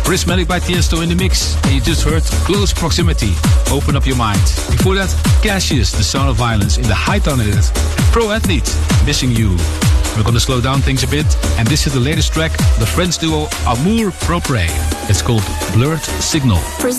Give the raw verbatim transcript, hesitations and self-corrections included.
Prismatic by Tiesto in the mix. And you just heard Close Proximity, Open Up Your Mind. Before that, Cassius, The Sound of Violence in the high tone edit. Pro Athlete, Missing You. We're gonna slow down things a bit, and this is the latest track, the French duo Amour Propre. It's called Blurred Signal.